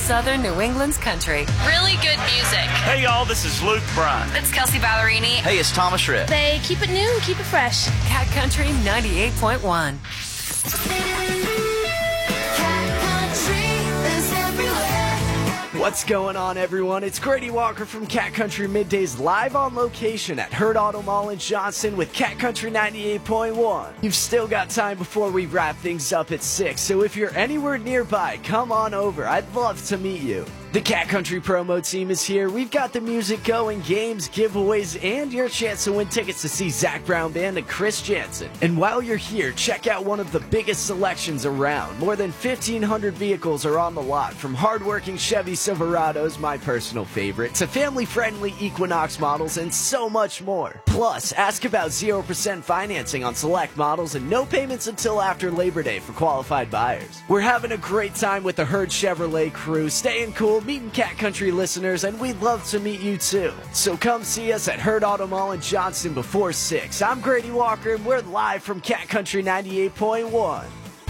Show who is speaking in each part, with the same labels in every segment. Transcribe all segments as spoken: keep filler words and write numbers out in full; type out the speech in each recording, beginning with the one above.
Speaker 1: Southern New England's country.
Speaker 2: Really good music.
Speaker 3: Hey, y'all, this is Luke Bryan.
Speaker 2: It's Kelsey Ballerini.
Speaker 4: Hey, it's Thomas Rhett.
Speaker 5: They keep it new, keep it fresh.
Speaker 1: Cat Country ninety-eight point one.
Speaker 6: What's going on, everyone? It's Grady Walker from Cat Country Middays, live on location at Hurd Auto Mall in Johnson with Cat Country ninety-eight point one. You've still got time before we wrap things up at six, so if you're anywhere nearby, come on over. I'd love to meet you. The Cat Country promo team is here. We've got the music going, games, giveaways, and your chance to win tickets to see Zac Brown Band and Chris Janson. And while you're here, check out one of the biggest selections around. More than fifteen hundred vehicles are on the lot, from hardworking Chevy Silverados, my personal favorite, to family-friendly Equinox models, and so much more. Plus, ask about zero percent financing on select models and no payments until after Labor Day for qualified buyers. We're having a great time with the Hurd Chevrolet crew, staying cool, meeting Cat Country listeners, and we'd love to meet you too. So come see us at Hurd Auto Mall in Johnson before six. I'm Grady Walker, and we're live from Cat Country ninety-eight point one.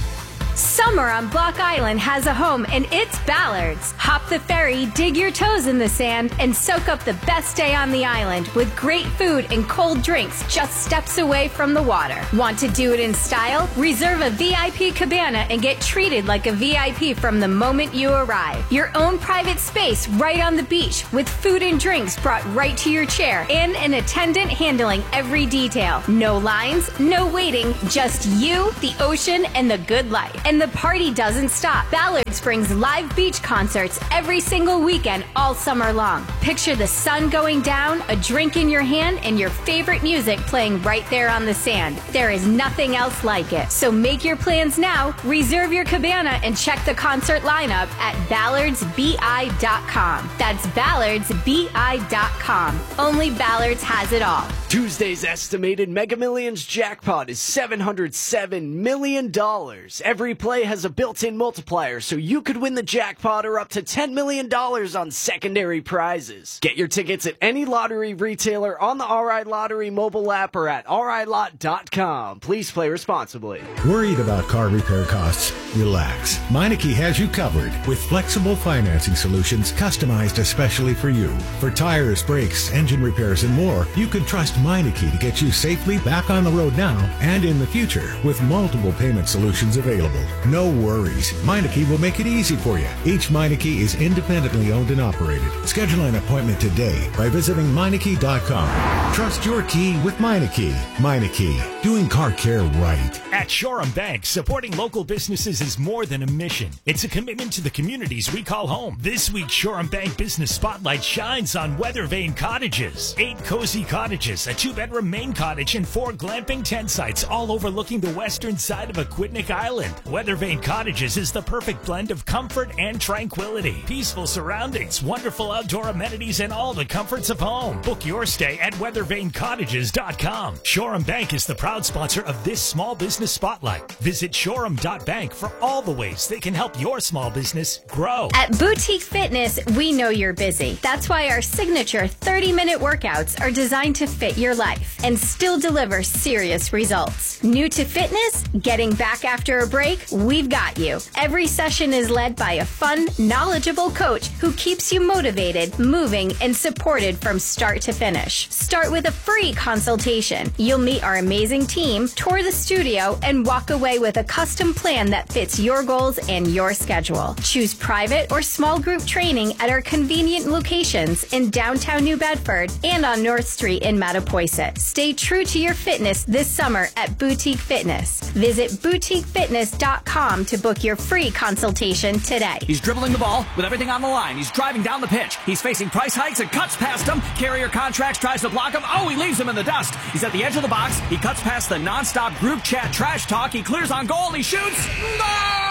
Speaker 7: Summer on Block Island has a home, and it's Ballard's. Hop the ferry, dig your toes in the sand, and soak up the best day on the island with great food and cold drinks just steps away from the water. Want to do it in style? Reserve a V I P cabana and get treated like a V I P from the moment you arrive. Your own private space right on the beach with food and drinks brought right to your chair and an attendant handling every detail. No lines, no waiting, just you, the ocean, and the good life. And the party doesn't stop. Ballard's brings live beach concerts every single weekend all summer long. Picture the sun going down, a drink in your hand, and your favorite music playing right there on the sand. There is nothing else like it. So make your plans now, reserve your cabana, and check the concert lineup at ballards b i dot com. That's ballards b i dot com. Only Ballard's has it all.
Speaker 6: Tuesday's estimated Mega Millions jackpot is seven hundred seven million dollars. Every play has a built-in multiplier, so you could win the jackpot or up to ten million dollars on secondary prizes. Get your tickets at any lottery retailer, on the R I Lottery mobile app, or at r i lot dot com. Please play responsibly.
Speaker 8: Worried about car repair costs? Relax. Meineke has you covered with flexible financing solutions customized especially for you. For tires, brakes, engine repairs, and more, you can trust Meineke to get you safely back on the road now and in the future with multiple payment solutions available. No worries. Meineke will make it easy for you. Each Meineke is independently owned and operated. Schedule an appointment today by visiting Meineke dot com. Trust your key with Meineke. Meineke, doing car care right.
Speaker 9: At Shoreham Bank, supporting local businesses is more than a mission. It's a commitment to the communities we call home. This week, Shoreham Bank Business Spotlight shines on Weathervane Cottages. Eight cozy cottages, a two-bedroom main cottage, and four glamping tent sites, all overlooking the western side of Aquidneck Island. Weathervane Cottages is the perfect blend of comfort and tranquility. Peaceful surroundings, wonderful outdoor amenities, and all the comforts of home. Book your stay at weathervane cottages dot com. Shoreham Bank is the proud sponsor of this Small Business Spotlight. Visit shoreham dot bank for all the ways they can help your small business grow.
Speaker 7: At Boutique Fitness, we know you're busy. That's why our signature thirty-minute workouts are designed to fit your life and still deliver serious results. New to fitness? Getting back after a break? We've got you. Every session is led by a fun, knowledgeable coach who keeps you motivated, moving, and supported from start to finish. Start with a free consultation. You'll meet our amazing team, tour the studio, and walk away with a custom plan that fits your goals and your schedule. Choose private or small group training at our convenient locations in downtown New Bedford and on North Street in Mattapoisett. Stay true to your fitness this summer at Boutique Fitness. Visit boutique fitness dot com to book your free consultation today.
Speaker 10: He's dribbling the ball with everything on the line. He's driving down the pitch. He's facing price hikes and cuts past him. Carrier Contracts tries to block him. Oh, he leaves him in the dust. He's at the edge of the box. He cuts past the nonstop group chat trash talk. He clears on goal. He shoots. Goal!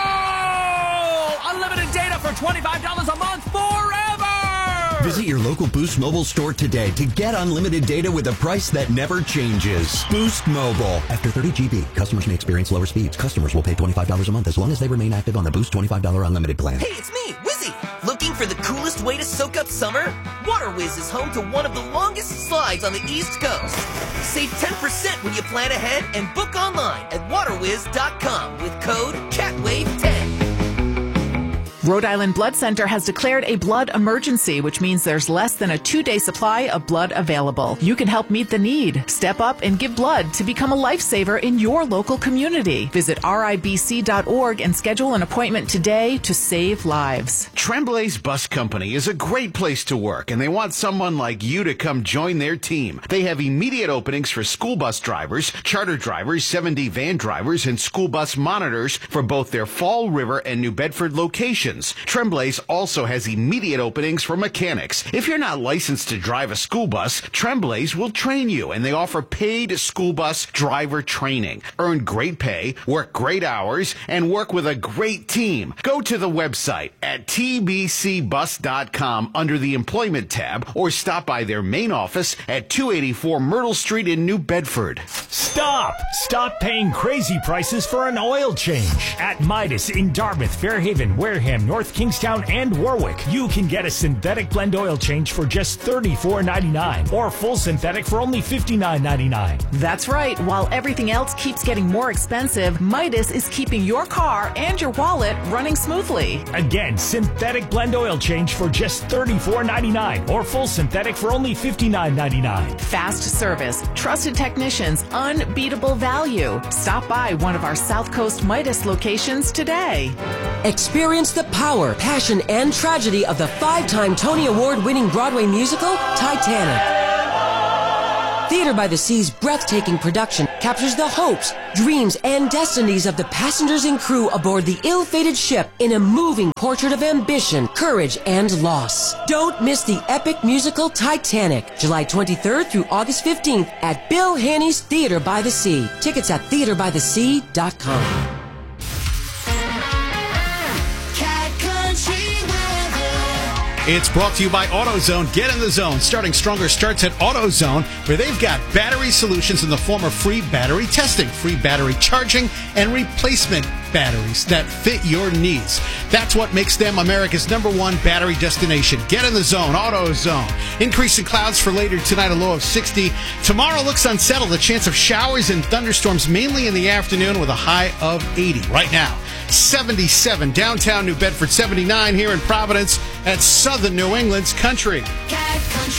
Speaker 10: Unlimited data for twenty-five dollars a month forever!
Speaker 11: Visit your local Boost Mobile store today to get unlimited data with a price that never changes. Boost Mobile. After thirty gigabytes, customers may experience lower speeds. Customers will pay twenty-five dollars a month as long as they remain active on the Boost twenty-five dollars unlimited plan.
Speaker 12: Hey, it's me, Wizzy. Looking for the coolest way to soak up summer? WaterWiz is home to one of the longest slides on the East Coast. Save ten percent when you plan ahead and book online at water wiz dot com with code cat wave ten.
Speaker 4: Rhode Island Blood Center has declared a blood emergency, which means there's less than a two-day supply of blood available. You can help meet the need. Step up and give blood to become a lifesaver in your local community. Visit R I B C dot org and schedule an appointment today to save lives.
Speaker 13: Tremblay's Bus Company is a great place to work, and they want someone like you to come join their team. They have immediate openings for school bus drivers, charter drivers, seven D van drivers, and school bus monitors for both their Fall River and New Bedford locations. Tremblay's also has immediate openings for mechanics. If you're not licensed to drive a school bus, Tremblay's will train you, and they offer paid school bus driver training. Earn great pay, work great hours, and work with a great team. Go to the website at T B C bus dot com under the Employment tab, or stop by their main office at two eighty-four Myrtle Street in New Bedford.
Speaker 9: Stop! Stop paying crazy prices for an oil change. At Midas in Dartmouth, Fairhaven, Wareham, North Kingstown, and Warwick, you can get a synthetic blend oil change for just thirty-four ninety-nine or full synthetic for only fifty-nine ninety-nine.
Speaker 4: That's right. While everything else keeps getting more expensive, Midas is keeping your car and your wallet running smoothly.
Speaker 9: Again, synthetic blend oil change for just thirty-four ninety-nine or full synthetic for only fifty-nine ninety-nine.
Speaker 4: Fast service, trusted technicians, unbeatable value. Stop by one of our South Coast Midas locations today.
Speaker 14: Experience the power, passion, and tragedy of the five-time Tony Award-winning Broadway musical, Titanic. Theater by the Sea's breathtaking production captures the hopes, dreams, and destinies of the passengers and crew aboard the ill-fated ship in a moving portrait of ambition, courage, and loss. Don't miss the epic musical Titanic, July twenty-third through August fifteenth at Bill Haney's Theater by the Sea. Tickets at theater by the sea dot com.
Speaker 15: It's brought to you by AutoZone. Get in the zone. Starting Stronger starts at AutoZone, where they've got battery solutions in the form of free battery testing, free battery charging, and replacement batteries that fit your needs. That's what makes them America's number one battery destination. Get in the zone. AutoZone. Increasing clouds for later tonight, a low of sixty. Tomorrow looks unsettled. A chance of showers and thunderstorms mainly in the afternoon with a high of eighty. Right now, seventy-seven. Downtown New Bedford, seventy-nine here in Providence at Southern New England's Country.